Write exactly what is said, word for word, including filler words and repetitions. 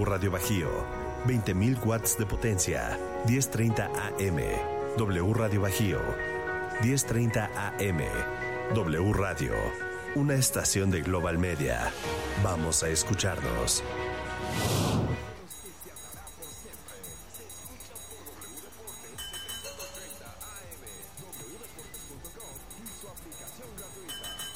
Radio Bajío, veinte mil watts de potencia, diez treinta A M. W Radio Bajío, diez treinta A M. W Radio, una estación de Global Media. Vamos a escucharnos.